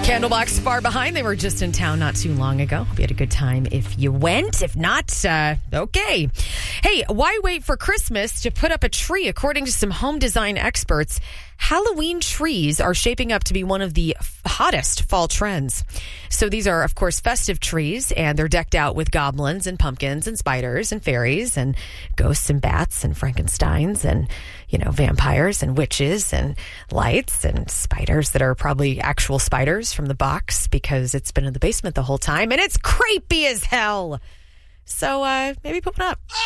Candlebox Far Behind. They were just in town not too long ago. Hope you had a good time if you went. If not, okay. Hey, why wait for Christmas to put up a tree? According to some home design experts, Halloween trees are shaping up to be one of the hottest fall trends. So these are, of course, festive trees, and they're decked out with goblins and pumpkins and spiders and fairies and ghosts and bats and Frankensteins and, vampires and witches and lights and spiders that are probably actual spiders from the box because it's been in the basement the whole time and it's creepy as hell. So maybe put one up.